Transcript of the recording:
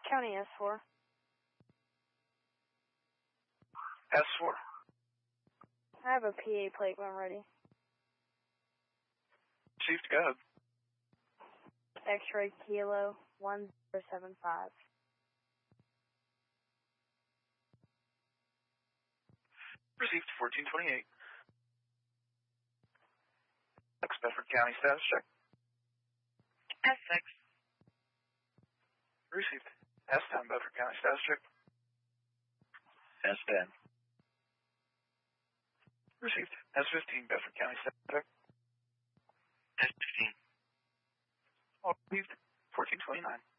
County S4. S4. I have a PA plate when ready. Received, go ahead. X-ray Kilo 1075. Received, 1428. X Bedford County status check. S6. Received. S10 Bedford County status check. S10. Received. S15 Bedford County status check. S15. All received, 1429.